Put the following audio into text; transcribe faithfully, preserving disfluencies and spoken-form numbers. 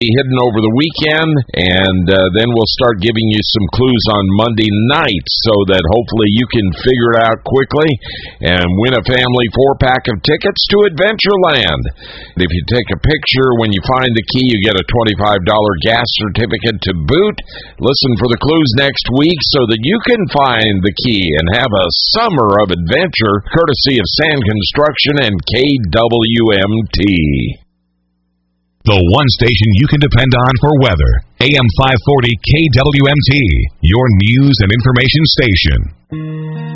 hidden over the weekend, and uh, then we'll start giving you some clues on Monday night so that hopefully you can figure it out quickly and win a family four-pack of tickets to Adventureland. If you take a picture when you find the key, you get a twenty-five dollars gas certificate to boot. Listen for the clues next week so that you can find the key and have a summer of adventure courtesy of Sand Construction and K W M T. The one station you can depend on for weather. A M five forty K W M T, your news and information station.